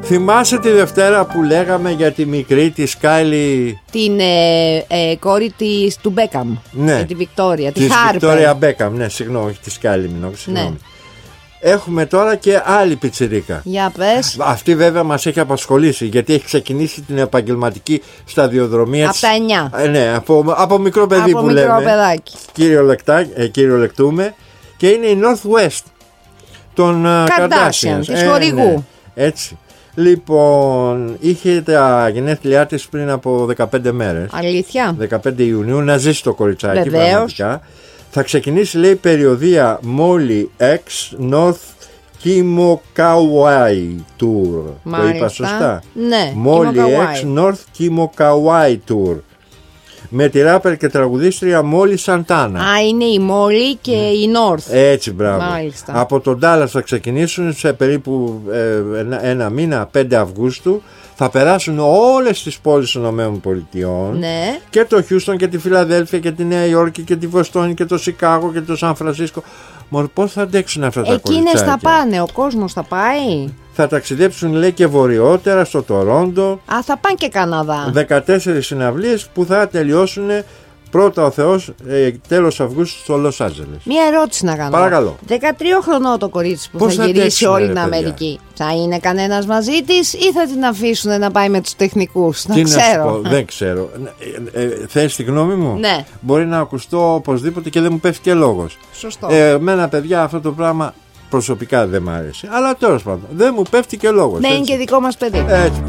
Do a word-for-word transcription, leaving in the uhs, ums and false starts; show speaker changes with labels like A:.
A: Θυμάσαι τη Δευτέρα που λέγαμε για τη μικρή τη Σκάιλι?
B: Την ε, ε, κόρη της του Μπέκαμ.
A: Ναι.
B: Τη Βικτόρια. Τη
A: Της
B: Χάρπερ.
A: Βικτόρια Μπέκαμ, ναι, συγγνώμη, όχι τη Σκάιλι, μην συγγνώμη. Ναι. Έχουμε τώρα και άλλη πιτσιρίκα.
B: Για πες.
A: Αυτή βέβαια μας έχει απασχολήσει, γιατί έχει ξεκινήσει την επαγγελματική σταδιοδρομία.
B: Από τα εννιά.
A: Ε, ναι, από, από μικρό παιδί
B: από
A: που
B: μικρό
A: λέμε.
B: Παιδάκι.
A: Κυριολεκτά, ε, κυριολεκτούμε. Και είναι η Northwest των Kardashian,
B: της ε, χορηγού.
A: Ναι, έτσι. Λοιπόν, είχε τα γενέθλιά της πριν από δεκαπέντε μέρες.
B: Αλήθεια.
A: δεκαπέντε Ιουνίου, να ζήσει το κοριτσάκι.
B: Βεβαίως.
A: Πραγματικά. Θα ξεκινήσει, λέει, περιοδία Molly X North Kimo-Kauai Tour.
B: Μάλιστα.
A: Το είπα σωστά?
B: Ναι.
A: Molly X North Kimo-Kauai Tour. Με τη ράπερ και τραγουδίστρια Μόλι Σαντάνα.
B: Α, είναι η Μόλι και ναι. η North.
A: Έτσι, μπράβο.
B: Μάλιστα.
A: Από τον Ντάλλας θα ξεκινήσουν σε περίπου ε, ένα, ένα μήνα, πέντε Αυγούστου. Θα περάσουν όλες τις πόλεις των ΗΠΑ.
B: Ναι.
A: Και το Χιούστον και τη Φιλαδέλφια και τη Νέα Υόρκη και τη Βοστόνη και το Σικάγο και το Σαν Φρανσίσκο. Μόνο πώς θα αντέξουν αυτά τα κοριτσάκια?
B: Εκείνες θα πάνε, ο κόσμος θα πάει.
A: Θα ταξιδέψουν, λέει, και βορειότερα στο Τορόντο.
B: Α, θα πάνε και Καναδά.
A: δεκατέσσερις συναυλίες που θα τελειώσουν πρώτα ο Θεός ε, τέλος Αυγούστου στο Λος Άντζελες.
B: Μία ερώτηση να κάνω.
A: Παρακαλώ.
B: δεκατρία χρονών το κορίτσι που
A: πώς
B: θα γυρίσει
A: αντέξουν,
B: όλη
A: ρε,
B: την
A: παιδιά?
B: Αμερική. Θα είναι κανένας μαζί της ή θα την αφήσουν να πάει με τους τεχνικούς?
A: Τι
B: να ξέρω.
A: Να σου πω, δεν ξέρω. Ε, ε, θες τη γνώμη μου?
B: Ναι.
A: Μπορεί να ακουστώ οπωσδήποτε και δεν μου πέφτει και λόγος.
B: Σωστό.
A: Ε, εμένα, παιδιά, αυτό το πράγμα προσωπικά δεν μ' άρεσε. Αλλά τέλος πάντων, δεν μου πέφτει και λόγος.
B: Ναι,
A: έτσι.
B: είναι και δικό μας παιδί.
A: Έτσι.